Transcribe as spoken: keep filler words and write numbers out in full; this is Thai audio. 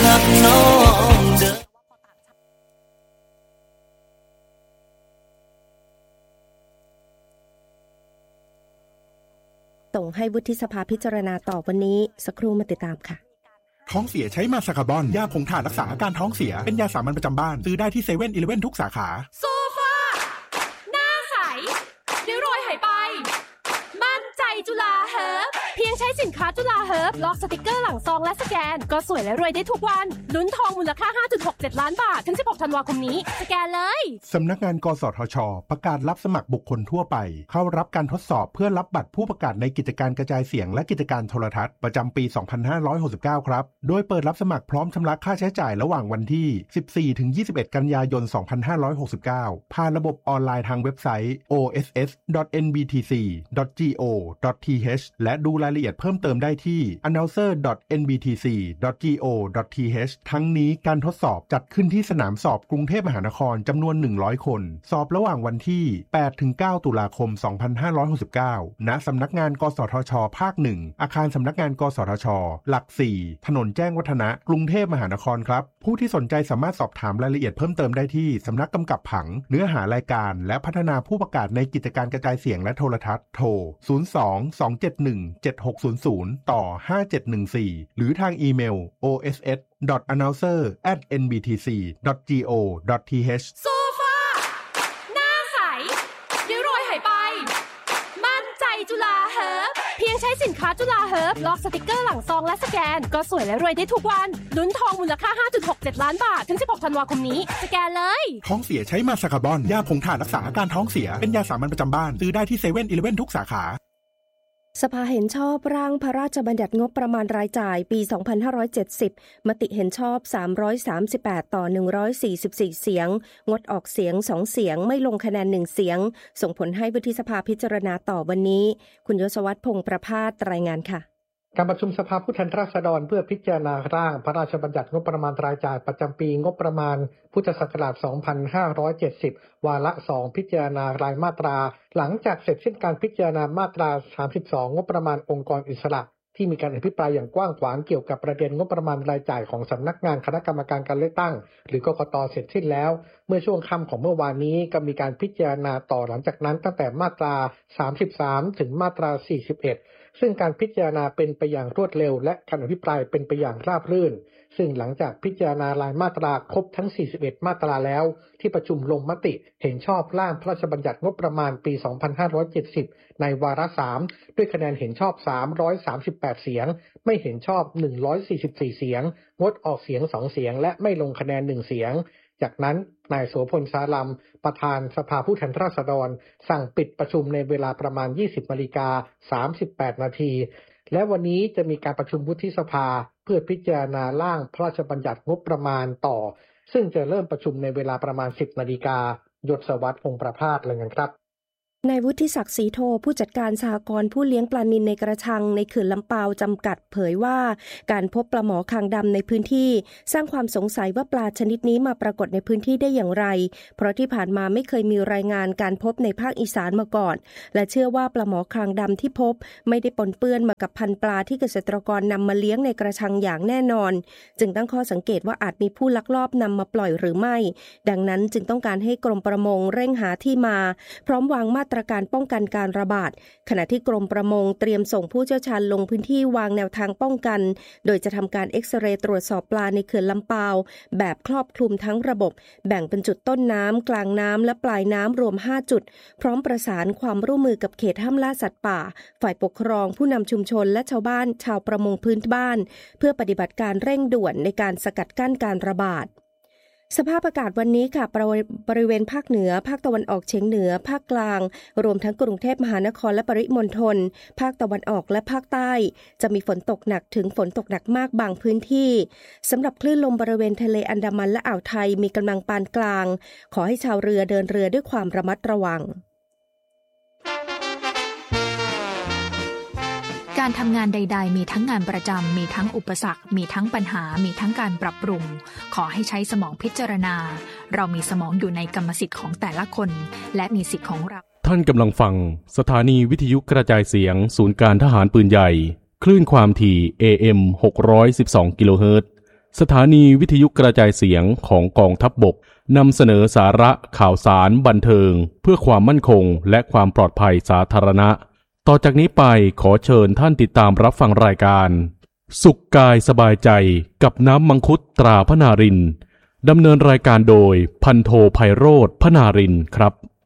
หักน้องเด้อส่งให้วุฒิสภาพิจารณาต่อวันนี้สักครู่มาติดตามค่ะท้องเสียใช้มาซากาบอนยาผงถ่านรักษาอาการท้องเสียเป็นยาสามัญประจำบ้านซื้อได้ที่เซเว่นอีเลฟเว่นทุกสาขาโซฟาหน้าใสริ้วรอยหายไปมั่นใจจุฬาเฮิร์บเพียงใช้สินค้าจุฬาเฮิร์บลอกสติกเกอร์หลังซองและสแกนก็สวยและรวยได้ทุกวันลุ้นทองมูลค่า ห้าจุดหกเจ็ด ล้านบาทถึงสิบหกธันวาคมนี้สแกนเลยสำนักงานกสทช.ประกาศรับสมัครบุคคลทั่วไปเข้ารับการทดสอบเพื่อรับบัตรผู้ประกาศในกิจการกระจายเสียงและกิจการโทรทัศน์ประจำปี สองพันห้าร้อยหกสิบเก้า ครับโดยเปิดรับสมัครพร้อมชำระค่าใช้จ่ายระหว่างวันที่ สิบสี่ถึงยี่สิบเอ็ด กันยายน สองพันห้าร้อยหกสิบเก้า ผ่านระบบออนไลน์ทางเว็บไซต์ โอ เอส เอส ดอท เอ็น บี ที ซี ดอท จี โอ ดอท ที เอช และดูรายละเอียดเพิ่มเติมได้ที่ อันนาวเซอร์ ดอท เอ็น บี ที ซี ดอท จี โอ ดอท ที เอช ทั้งนี้การทดสอบจัดขึ้นที่สนามสอบกรุงเทพมหานครจำนวนหนึ่งร้อยคนสอบระหว่างวันที่ แปดถึงเก้า ตุลาคม สองพันห้าร้อยหกสิบเก้า ณ สำนักงานกสทช.ภาคหนึ่งอาคารสำนักงานกสทช.หลักสี่ถนนแจ้งวัฒนะกรุงเทพมหานครครับผู้ที่สนใจสามารถสอบถามรายละเอียดเพิ่มเติมได้ที่สำนักกำกับผังเนื้อหารายการและพัฒนาผู้ประกาศในกิจการกระจายเสียงและโทรทัศน์โทรศูนย์ สอง สอง เจ็ด หนึ่ง เจ็ด หก ศูนย์ ศูนย์ ต่อ ห้า เจ็ด หนึ่ง สี่ หรือทางอีเมล โอ เอส เอส ดอท อันนาวเซอร์ แอท เอ็น บี ที ซี ดอท จี โอ ดอท ที เอชโซฟาหน้าใสริ้วรอยหายไปมั่นใจจุฬาเฮิร์บเพียงใช้สินค้าจุฬาเฮิร์บลอกสติกเกอร์หลังซองและสแกนก็สวยและรวยได้ทุกวันลุ้นทองมูลค่า ห้าจุดหกเจ็ด ล้านบาทถึงสิบหกธันวาคมนี้สแกนเลยท้องเสียใช้มาซากาบอนยาผงถ่านรักษาอาการท้องเสียเป็นยาสามัญประจำบ้านซื้อได้ที่เซเว่นอีเลฟเว่นทุกสาขาสภาเห็นชอบร่างพระราชบัญญัติงบประมาณรายจ่ายปี สองพันห้าร้อยเจ็ดสิบ มติเห็นชอบ สามร้อยสามสิบแปด ต่อ หนึ่งร้อยสี่สิบสี่ เสียงงดออกเสียง สอง เสียงไม่ลงคะแนน หนึ่ง เสียงส่งผลให้วุฒิสภาพิจารณาต่อวันนี้คุณยศวัฒน์พงษ์ประภาสรายงานค่ะการประชุมสภาผู้แทนราษฎรเพื่อพิจารณาร่างพระราชบัญญัติงบประมาณรายจ่ายประจำปีงบประมาณพุทธศักราช สองพันห้าร้อยเจ็ดสิบ วาระ สอง พิจารณารายมาตราหลังจากเสร็จสิ้นการพิจารณามาตรา สามสิบสอง งบประมาณองค์กรอิสระที่มีการอภิปรายอย่างกว้างขวางเกี่ยวกับประเด็นงบประมาณรายจ่ายของสำนักงานคณะกรรมการการเลือกตั้งหรือกกต.เสร็จสิ้นแล้วเมื่อช่วงค่ำของเมื่อวานนี้ก็มีการพิจารณาต่อหลังจากนั้นตั้งแต่มาตรา สามสิบสาม ถึงมาตรา สี่สิบเอ็ดซึ่งการพิจารณาเป็นไปอย่างรวดเร็วและการอภิปรายเป็นไปอย่างราบรื่นซึ่งหลังจากพิจารณารายมาตราครบทั้งสี่สิบเอ็ดมาตราแล้วที่ประชุมลงมติเห็นชอบร่างพระราชบัญญัติงบประมาณปี สองพันห้าร้อยเจ็ดสิบ ในวาระสามด้วยคะแนนเห็นชอบสามร้อยสามสิบแปดเสียงไม่เห็นชอบหนึ่งร้อยสี่สิบสี่เสียงงดออกเสียงสองเสียงและไม่ลงคะแนนหนึ่งเสียงจากนั้นนายโสพลสาลัมประธานสภาผู้แทนราษฎรสั่งปิดประชุมในเวลาประมาณ ยี่สิบนาฬิกาสามสิบแปดนาทีและวันนี้จะมีการประชุมวุฒิสภาเพื่อพิจารณาร่างพระราชบัญญัติงบประมาณต่อซึ่งจะเริ่มประชุมในเวลาประมาณ สิบนาฬิกายศวัฒน์พงษ์ประภาสรายงานครับนายวุฒิศักดิ์ศรีโทผู้จัดการสหกรณ์ผู้เลี้ยงปลานิลในกระชังในเขื่อนลำปาวจำกัดเผยว่าการพบปลาหมอคางดำในพื้นที่สร้างความสงสัยว่าปลาชนิดนี้มาปรากฏในพื้นที่ได้อย่างไรเพราะที่ผ่านมาไม่เคยมีรายงานการพบในภาคอีสานมาก่อนและเชื่อว่าปลาหมอคางดำที่พบไม่ได้ปนเปื้อนมากับพันธุ์ปลาที่เกษตรกรนำมาเลี้ยงในกระชังอย่างแน่นอนจึงตั้งข้อสังเกตว่าอาจมีผู้ลักลอบนำมาปล่อยหรือไม่ดังนั้นจึงต้องการให้กรมประมงเร่งหาที่มาพร้อมวางมาตรการป้องกันการระบาดขณะที่กรมประมงเตรียมส่งผู้เชี่ยวชาญลงพื้นที่วางแนวทางป้องกันโดยจะทำการเอ็กซเรย์ตรวจสอบปลาในเขื่อนลำปาวแบบครอบคลุมทั้งระบบแบ่งเป็นจุดต้นน้ำกลางน้ำและปลายน้ำรวมห้าจุดพร้อมประสานความร่วมมือกับเขตห้ามล่าสัตว์ป่าฝ่ายปกครองผู้นำชุมชนและชาวบ้านชาวประมงพื้นบ้านเพื่อปฏิบัติการเร่งด่วนในการสกัดกั้นการระบาดสภาพอากาศวันนี้ค่ะบริเวณภาคเหนือภาคตะวันออกเฉียงเหนือภาคกลางรวมทั้งกรุงเทพมหานครและปริมณฑลภาคตะวันออกและภาคใต้จะมีฝนตกหนักถึงฝนตกหนักมากบางพื้นที่สำหรับคลื่นลมบริเวณทะเลอันดามันและอ่าวไทยมีกำลังปานกลางขอให้ชาวเรือเดินเรือด้วยความระมัดระวังการทำงานใดๆมีทั้งงานประจำมีทั้งอุปสรรคมีทั้งปัญหามีทั้งการปรับปรุงขอให้ใช้สมองพิจารณาเรามีสมองอยู่ในกรรมสิทธิ์ของแต่ละคนและมีสิทธิ์ของเราท่านกำลังฟังสถานีวิทยุกระจายเสียงศูนย์การทหารปืนใหญ่คลื่นความถี่ เอ เอ็ม หกร้อยสิบสอง กิโลเฮิรตซ์สถานีวิทยุกระจายเสียงของกองทัพบกนำเสนอสาระข่าวสารบันเทิงเพื่อความมั่นคงและความปลอดภัยสาธารณะต่อจากนี้ไปขอเชิญท่านติดตามรับฟังรายการสุขกายสบายใจกับน้ำมังคุดตราพนารินดำเนินรายการโดยพันโทไพโรจน์พนารินครับ